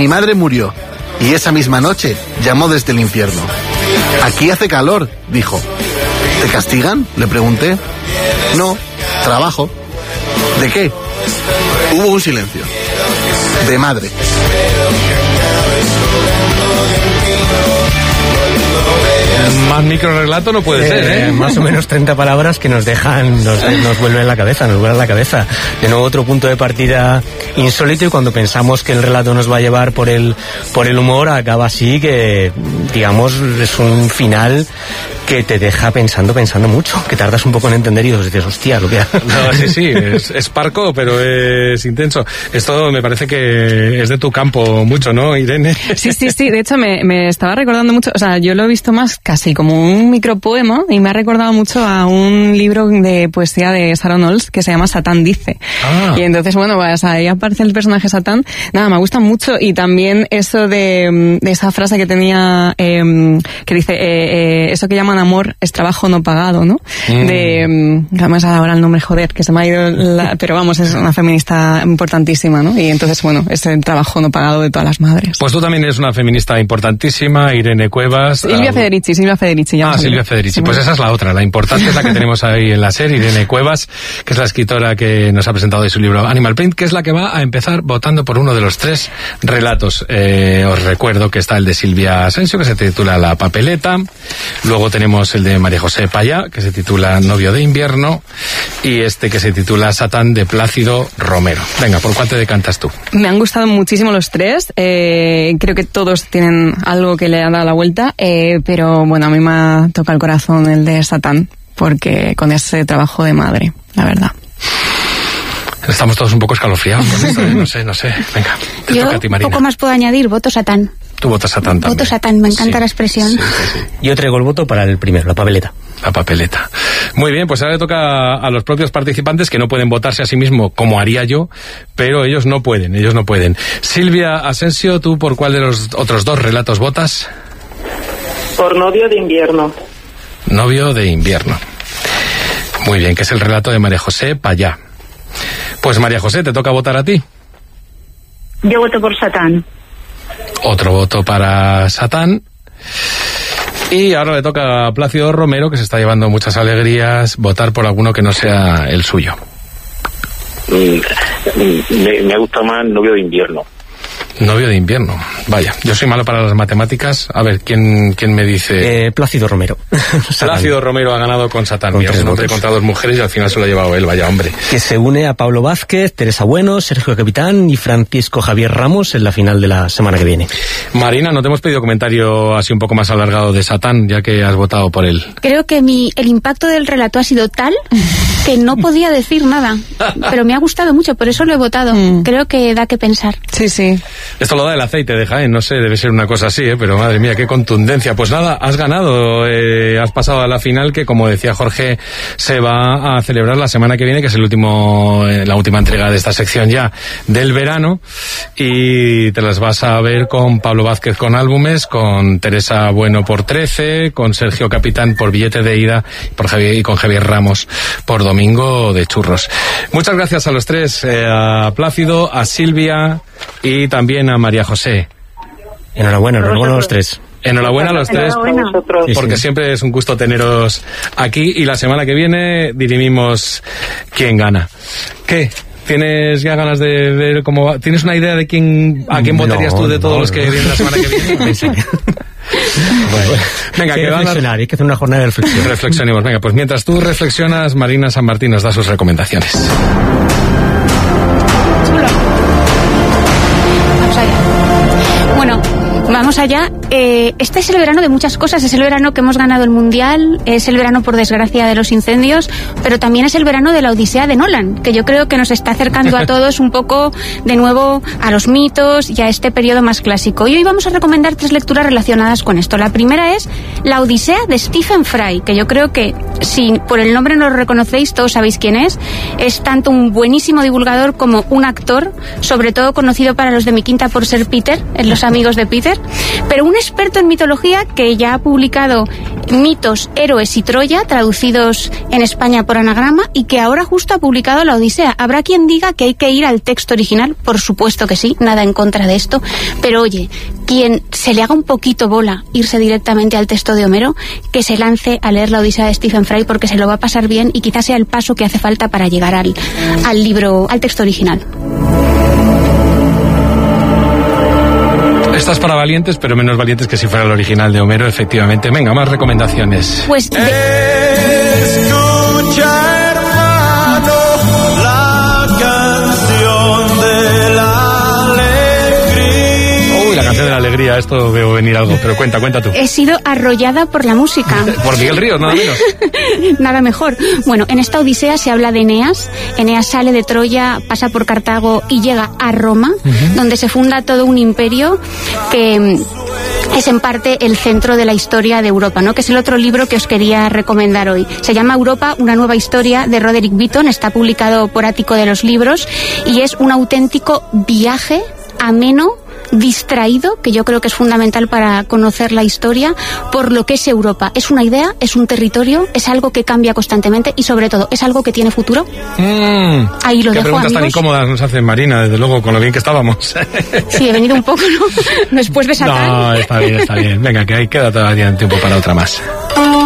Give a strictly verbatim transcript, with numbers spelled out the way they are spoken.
Mi madre murió, y esa misma noche llamó desde el infierno. Aquí hace calor, dijo. ¿Te castigan?, le pregunté. No, trabajo. ¿De qué? Hubo un silencio. De madre. Más microrelato no puede eh, ser, ¿eh? Más o menos treinta palabras que nos dejan, nos, nos vuelven la cabeza, nos vuelan la cabeza. De nuevo otro punto de partida insólito, y cuando pensamos que el relato nos va a llevar por el, por el humor, acaba así, que digamos es un final que te deja pensando, pensando mucho, que tardas un poco en entender y dices, hostia, lo que ha... No, sí, sí, es, es parco, pero es intenso. Esto me parece que es de tu campo mucho, ¿no, Irene? Sí, sí, sí, de hecho me, me estaba recordando mucho, o sea, yo lo he visto más casi como un micropoema, y me ha recordado mucho a un libro de poesía de Sarah Knowles que se llama Satán dice. Ah. Y entonces, bueno, pues ahí aparece el personaje Satán. Nada, me gusta mucho, y también eso de, de esa frase que tenía, eh, que dice, eh, eh, eso que llaman amor es trabajo no pagado, ¿no? Mm. De, además ahora el nombre, joder, que se me ha ido la, pero vamos, es una feminista importantísima, ¿no? Y entonces, bueno, es el trabajo no pagado de todas las madres. Pues tú también eres una feminista importantísima, Irene Cuevas. Silvia uh, Federici, Silvia Federici. Ah, Silvia Federici. Pues esa es la otra, la importante es la que tenemos ahí en la serie, Irene Cuevas, que es la escritora que nos ha presentado de su libro Animal Print, que es la que va a empezar votando por uno de los tres relatos. Eh, os recuerdo que está el de Silvia Asensio, que se titula La papeleta. Luego tenemos el de María José Payá, que se titula Novio de invierno, y este que se titula Satán, de Plácido Romero. Venga, ¿por cuál te decantas tú? Me han gustado muchísimo los tres, eh, creo que todos tienen algo que le han dado la vuelta, eh, pero bueno, a mí me ha tocado el corazón el de Satán, porque con ese trabajo de madre, la verdad. Estamos todos un poco escalofriados con esto, ¿eh? No sé, no sé. Venga, te Yo toca a ti, Marina. Poco más puedo añadir, voto Satán. Tú votas Satán también. Voto Satán, me encanta sí, la expresión. Sí, sí, sí. Yo traigo el voto para el primero, la papeleta. La papeleta. Muy bien, pues ahora le toca a los propios participantes, que no pueden votarse a sí mismo como haría yo, pero ellos no pueden, ellos no pueden. Silvia Asensio, ¿tú por cuál de los otros dos relatos votas? Por Novio de invierno. Novio de invierno. Muy bien, que es el relato de María José Payá. Pues María José, te toca votar a ti. Yo voto por Satán. Otro voto para Satán. Y ahora le toca a Plácido Romero, que se está llevando muchas alegrías, votar por alguno que no sea el suyo. Mm, me, me gusta más Novio de invierno. Novio de invierno. Vaya, yo soy malo para las matemáticas. A ver, ¿quién, quién me dice? Eh, Plácido Romero. Plácido Romero ha ganado con Satán. Con Mira, un hombre contra dos mujeres, y al final se lo ha llevado él, vaya hombre. Que se une a Pablo Vázquez, Teresa Bueno, Sergio Capitán y Francisco Javier Ramos en la final de la semana que viene. Marina, no te hemos pedido comentario así un poco más alargado de Satán, ya que has votado por él. Creo que mi, el impacto del relato ha sido tal que no podía decir nada, pero me ha gustado mucho, por eso lo he votado. Mm. Creo que da que pensar. Sí, sí. Esto lo da el aceite de Jaén, no sé, debe ser una cosa así, ¿eh? Pero madre mía, qué contundencia. Pues nada, has ganado, eh, has pasado a la final, que como decía Jorge, se va a celebrar la semana que viene, que es el último, eh, la última entrega de esta sección ya del verano, y te las vas a ver con Pablo Vázquez con álbumes, con Teresa Bueno por trece, con Sergio Capitán por billete de ida, por Javier, y con Javier Ramos por domingo de churros. Muchas gracias a los tres, eh, a Plácido, a Silvia y también a María José. Enhorabuena, enhorabuena a los tres. Enhorabuena a los tres, Enhorabuena. porque siempre es un gusto teneros aquí, y la semana que viene dirimimos quién gana. ¿Qué? ¿Tienes ya ganas de ver cómo va? ¿Tienes una idea de quién, a quién votarías no, tú de todos no, los que no. vienen la semana que viene? Bueno, venga, sí, que reflexionar, hay que hacer una jornada de reflexión. Reflexionemos. Venga, pues mientras tú reflexionas, Marina San Martín nos da sus recomendaciones. Vamos allá. Bueno, vamos allá. Eh, este es el verano de muchas cosas. Es el verano que hemos ganado el Mundial, es el verano, por desgracia, de los incendios, pero también es el verano de la Odisea de Nolan, que yo creo que nos está acercando a todos un poco de nuevo a los mitos y a este periodo más clásico. Y hoy vamos a recomendar tres lecturas relacionadas con esto. La primera es La Odisea de Stephen Fry, que yo creo que, si por el nombre no lo reconocéis, todos sabéis quién es. Es tanto un buenísimo divulgador como un actor, sobre todo conocido para los de Mi Quinta por ser Peter, en Los Amigos de Peter, pero un experto en mitología que ya ha publicado Mitos, Héroes y Troya, traducidos en España por Anagrama, y que ahora justo ha publicado la Odisea. Habrá quien diga que hay que ir al texto original, por supuesto que sí, nada en contra de esto, pero oye, quien se le haga un poquito bola irse directamente al texto de Homero, que se lance a leer la Odisea de Stephen Fry, porque se lo va a pasar bien y quizás sea el paso que hace falta para llegar al, al libro, al texto original. Estás para valientes, pero menos valientes que si fuera el original de Homero, efectivamente. Venga, más recomendaciones. Pues de... Escucha, hermano, la canción de la alegría. Uy, la canción de la alegría, esto veo venir algo, pero cuenta, cuenta tú. He sido arrollada por la música. Por Miguel Ríos, nada menos. Nada mejor. Bueno, en esta Odisea se habla de Eneas. Eneas sale de Troya, pasa por Cartago y llega a Roma, uh-huh. donde se funda todo un imperio que es en parte el centro de la historia de Europa, ¿no? Que es el otro libro que os quería recomendar hoy. Se llama Europa, una nueva historia, de Roderick Beaton. Está publicado por Ático de los Libros y es un auténtico viaje ameno, distraído, que yo creo que es fundamental para conocer la historia, por lo que es Europa. Es una idea, es un territorio, es algo que cambia constantemente y sobre todo es algo que tiene futuro. Mm, Ahí lo qué dejo, preguntas amigos. Tan incómodas nos hace Marina, desde luego, con lo bien que estábamos. Sí, he venido un poco, ¿no? Después de Satán. No, está bien, está bien. Venga, que ahí queda todavía tiempo para otra más.